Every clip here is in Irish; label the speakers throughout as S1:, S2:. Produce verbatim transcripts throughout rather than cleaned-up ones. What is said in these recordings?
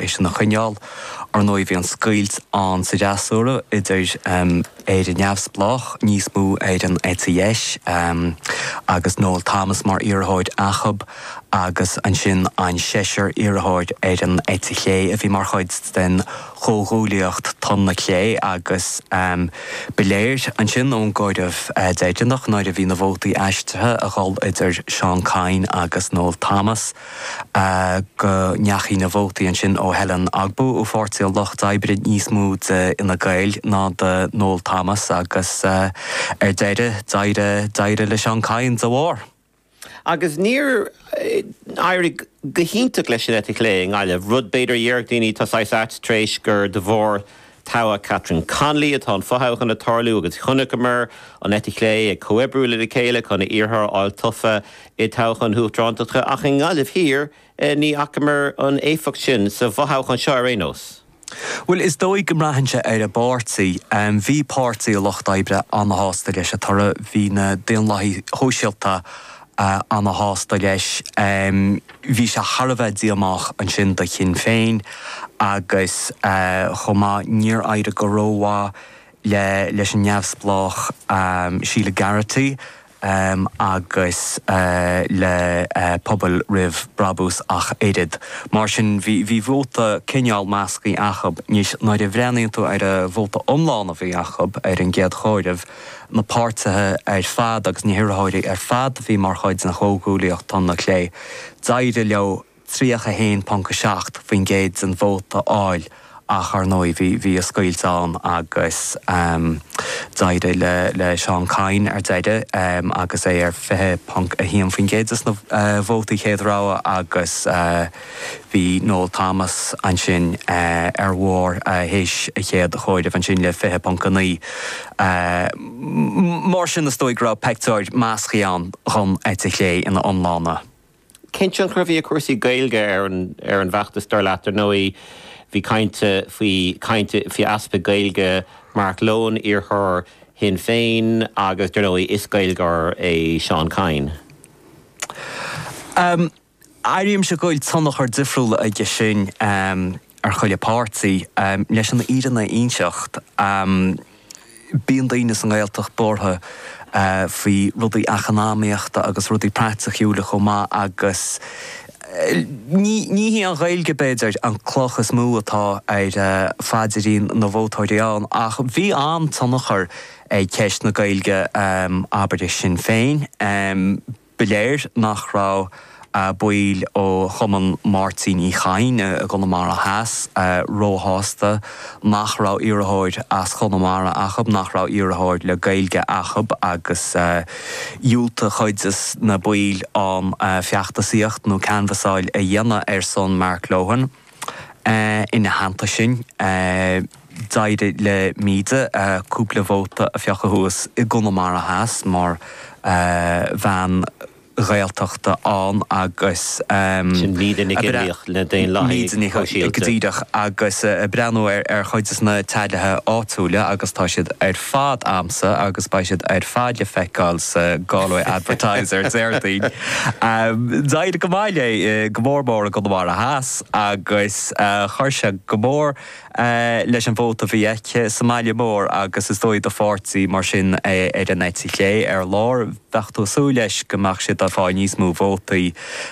S1: is na chuneal ar nó bhí an scoilt an sa deasúra idir um, éidir neamhsplach níos mú éidir an éis um, agus Noel Thomas mar iarthóid achab agus an sin an séisiir iarthóid éidir an éitiché a bhí mar chuid den chóghúlaíocht tonna clé agus um, beléir an sin ón gáideh uh, déidirnach náid a bhí na bhótaí eistethe a gáil idir Sean Cain agus Noel Thomas uh, go neachí na bhótaí an sin ó Helen Agbo ó fórtaí locht daibrid níos mú ina gail ná de Noel Thomas agus uh, ar deide daide daide le Sean Cain sa bhór.
S2: Agus níor airí gohínta leis sin éit lé gáile rud beidir dhearg daoine tá sáit tréis gur de bhór Tawa Catherine Conley atá fothechan na tarlú agus chunagamar an éit lé ag coebrú le chéile chuna iarthar áil tufa i tauchan thuachtrántacha ach in gáileh hir ní acamar an éfach sin sa bhathechan seo rénos.
S1: Well, is dói gymrahanse ar a bártaí, um, bhí pártaí a locht daibre an na hásta leis a tarra bhí na déanlaí hóisialta uh, an na hásta leis. Um, bhí se Harbheith diamach an sin de chin féin agus uh, chomá níor aire go róha le leis an neamhsplach um, Sheila Garrity um, agus uh, le uh, pobl rih brabús ach éidir. Mar sin bhí bhóta cineál meascaí achab níos náid a bhreanaíonn tú ar a bhóta omlána bhí achab ar an gcéad chóirimh na páirtathe ar fad agus ní hireáirí ar fad bhí mar chuid na chógúlaíocht tanna clé. Daire leo tríocha héin panca seacht faoin géad an bhóta áil ach ar nói bhí bhí a scoiltán agus um, daide le, le Sean Cain ar daide um, agus é ar fithe panc a híam faoin géad na uh, bhótaí chéad ráha agus uh, bhí Noel Thomas an sin uh, ar mhór uh, héis a chéad a choidir an sin le fithe panca ní. Uh, mar sin na stóig rá pectóid meascaíán chun éit lé ina omlána.
S2: Cinint an cruhí a cuasaí gailge ar an ar an bheachtas dar leat ar nóí bhí cainte faoi cainte faoi aspa gailge Mark Lone iarthar hin féin agus dar nóí is gailgar é Sean Cain.
S1: Um, Airíonn se gúil tannach ar difriúil aige sin um, ar chuile pártaí um, leis an iad na inseacht um, bíon daoine san Gaeltach bortha Uh, fí rudaí econáíochta agus rudaí práteachúla chomá agus uh, ní hí an ghailge beidir an clochas mú atá ar uh, fadirín na bhótáideán ach bhí an tannachar é ceist na gailge um, Aberdeen sin féin um, beléir nach rá Uh, buil ó chuman Martin í Chain a Connemara Haas uh, róhásta nach rá iarthóid as Connemara achab nach rá iarthóid le gailge achab agus uh, dúlta chuidas na buil an uh, feachtasíocht nó canvasáil a dhéana ar son Mark Lohan uh, ina hananta sin uh, daide le míide uh, cúpla bhóta a feachahúas i Connemara Haas mar uh, bhean réaltachta an agus um,
S2: sin lídan i gcéalaíocht le déon láithí
S1: godíideach agus a breanú ar ar chuidas na teilethe áitiúla agus tá siad ar fad amsa agus ba siad ar fad le feiceáil sa Galway Advertiser Zerdaín. um, Daide go maiile go mórbór a Connemara Haas agus uh, chuirse go mór uh, leis an bhóta bhí eice sa maiile mór agus is dóid a fórtaí mar sin ar an éití lé ar lár bhechtú sú leis gomach siad a fáil níos mú bhótaí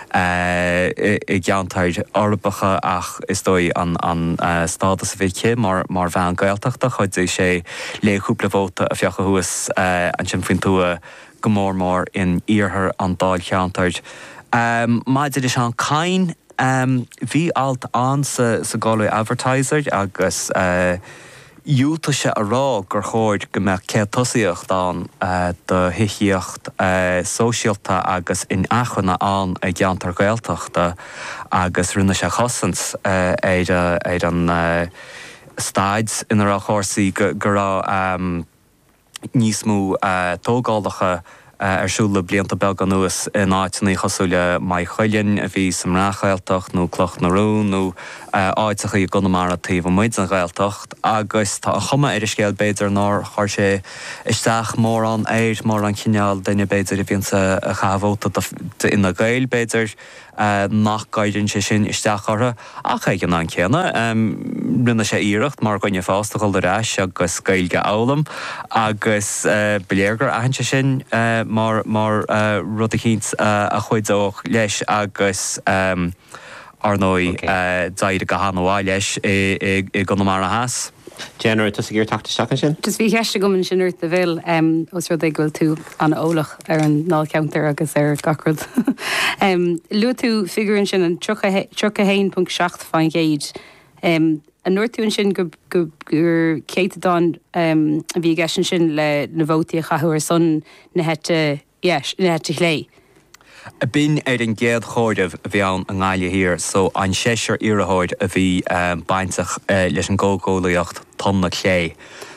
S1: uh, i, i gceantaid orbacha ach is dói an, an uh, stádas a bhíce mar, mar bhean gaeltachta chuid é sé le cúpla bhóta a feachahúas uh, an sin faoin túa go mór mór in iarthar an dáil cheantaid. Um, Maidir is an Cain um, bhí alt an sa, sa Galway Advertiser agus uh, Dúlta se a rá gur chóir go mbeadh cé tosaíocht an uh, do hiíocht uh, sóisialta agus in achanna an a gceantar Gaeltachta agus rinne se chosant uh, ar an uh, stáid inar a chósaí go rá um, níos mú uh, tógálacha arsúla blianta belga nuas in áitinaí chosúile mai chuilinn a bhí sam ráchailtocht nó cloch narún nó áitecha i gunamara taobh muid an ghailtocht agus tá chuma ar is scéal beidir ná chuir sé isteach mór an éir mór an cineál daine beidir i bhíon sa chahabhóta ina gail beidir nach gaiidann sé sin isteach ortha ach ag an an céanna rinne sé íirecht mar goinne fásta goil aráis agus gailge álam agus beléirgur ahanse sin mar mar rud a chéint a chuidóch leis agus ar nói dair go háháil leis i gunamara a has.
S2: Jenner, tus a gur tachta seacan sin?
S3: Tus bhí heiste gomann sin uirt a bhil os rud ag bhfuil tú an ólach ar an ná counter agus ar gacrod. Lu tú figurann sin an tro a hain punt seacht fáin géid. An nuirtún sin gur céite don a bhí gaisin sin le na bhótaí a chathú ar son na hete lé.
S1: A bin ar an géad chóideh a bhí an an gáile hir, so an séisiir iarthóid a bhí baintach leis an ggógólaíocht tonna chlé.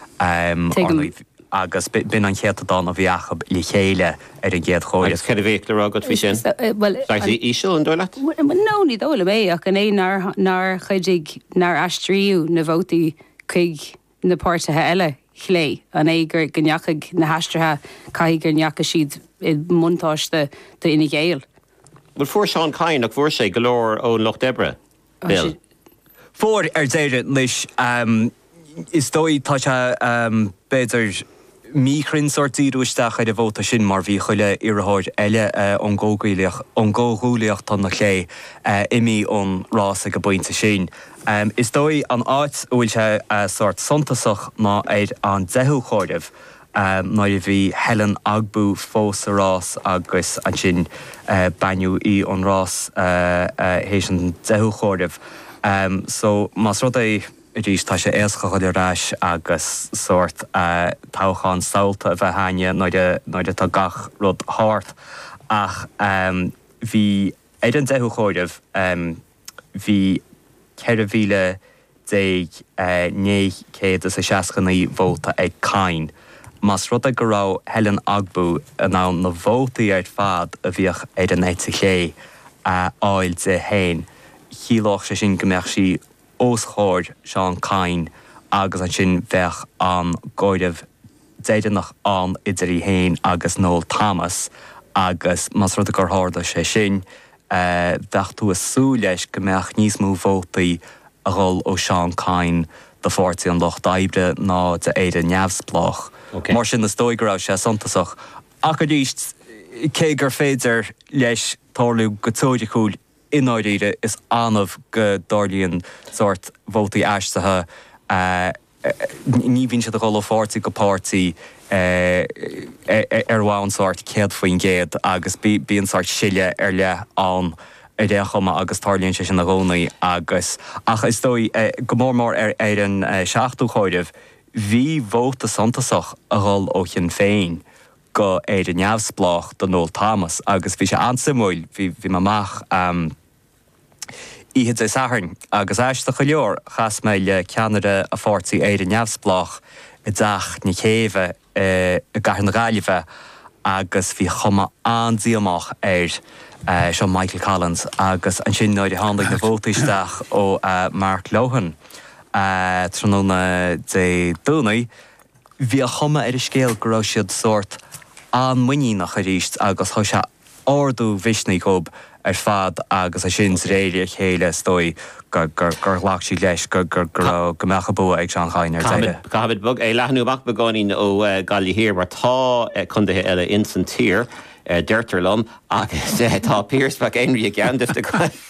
S1: Agus bin an chéad don a bhí achab le chéile ar an géad chóideh.
S2: Agus cead a bhéh le rágad fhí sin? Saí ísio an dóla?
S3: No, ní dóla mé ach an é nar chuidig nar astriú na bhótaí chuig na páirtithe eile chlé an é gur gneachig na heistrithe cai gur neacha siad i muntáiste de ina ggéal.
S2: Bhfuil fuair Seán Cain ach fuair sé go leor ó Loch Debre? Bill?
S1: Fuair ar déire leis is dói tá se beidir míchrinn sortíúisteach ar a bhóta sin mar bhí chuile iarthóid eile an ggógúlaíocht tanna chlé imí ón rás a go buinte sin. Um, is dói an áit bhfuil se uh, sort sontasach ná éid an deithú chóideh um, ná i bhí Helen Agbú fós a rás agus an sin uh, bainú í an rás uh, uh, hééis an deithú chóideh. Um, so más rud é rís tá sé éascha chuir ráis agus sort uh, táchan saolta a bheith haine náide tá gach rud háart ach um, bhí éid an deithú chóideh um, bhí ceir a bhíle déag né céad a seascannaí bhóta ag Cain. Mas rud a go rá Helen Agbú an ná na bhótaí ar fad a bhíoch ar an éit a chlé áil de hain. Chiálach sé sin gombeach sí os chóir Seán Cain agus an sin bheith an ggóideh déidirnach an idirí hain agus Noel Thomas agus mas rud a gur háda sé sin bheith tú a sú leis gombeach níos mú bhótaí a ghol ó Seán Cain de fórtaí an Loch Daibre ná de éidir neamhsplách. Mar sin na stóigrá sé sontasach. Ach a díist cé gur féidir leis tárlú go tóide chúil in áiríre is anmh go dáirlíonn sort bhótaí eisteathe ní bhíonn siad a ghol ó fórtaí go pártaí ar bháin sort céad faoin géad agus bíon sort siile ar le an ar dé chuma agus tarlíonn sé sin na gcónaí agus ach is dói go mór mór ar ar an seachtú chóideh bhí bhóta sontasach a ghol ó chin féin go éidir neamhsplách don Noel Thomas agus bhí sé ansimúil bhí bhí mamach um, iad é saharn agus eiste go leor chas mé le ceanada a fórtaí éidir neamhsplách i dteach ní chéimhe a gaithn gáilibhe agus bhí chuma andíamach ar uh, Sean Michael Collins agus an sin náid i hálaigh na bhótaisteach ó uh, Mark Lohan uh, tróna de dúnaí bhí a chuma ar i scéal go raibh siad sort an muí nach a ríist agus tho se ordú visnaí gob ar fad agus a sin réidir chéile stoi gur gur lách sí leis gur gur gur go mecha bu ag Seán Cain ar teile.
S2: Cahabid bug é lehanúach begáín ó galí hir mar tá chundathe eile instant tír deirtarlumm agus tá Piers be Henry a geandasta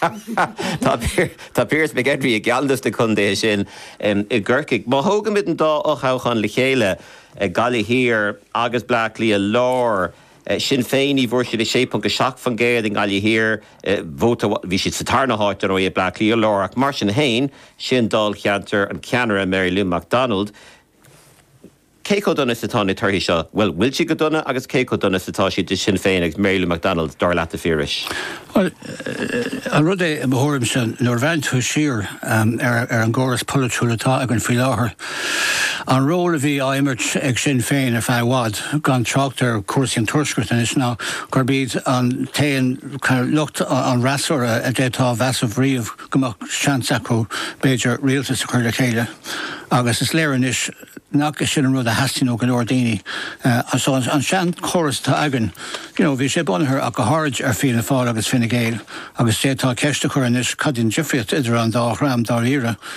S2: Tá Piers be Henry a geandasta chundé sin i ggurcaigh. Má thóga mit an dá ó chachan le chéile galí hir agus blacklí a lár sin féin í bhór siad sé punt go seach fan géad in gáile hir bhóta bhí siad sa tarna háit ar ó blacklí a lár ach mar sin hain sin dal cheantar an ceanara Mary Lou MacDonald. Cé go donna satá na tuirtí seo? Well, bhfuil si go donna agus cé go donna satá si de sin féin ag Mary Lou MacDonald dar leat a fíris?
S4: Well, an rud é a bhórim sin leor bhaint thu siar ar an ggóras polúlatá ag an fí láthair an róla bhí áimirt ag Sinn Féin ar fehád gan tráachtar cuasaí an tuaisceart is ná gur bíd an taon lucht an rasúir a détá bheasamh riomh gomach seans acu beidir rialtas a chuir le chéile. Agus is léireann is nach is sin an rud a heastin ó go leor daoine. Uh, so an sean choras tá agan, you know, bhí sé bunathair a go háid ar Fianna Fáil agus Fine Gael, agus sé tá ceiste chuir inis cadín difriat idir an dá ram dá ire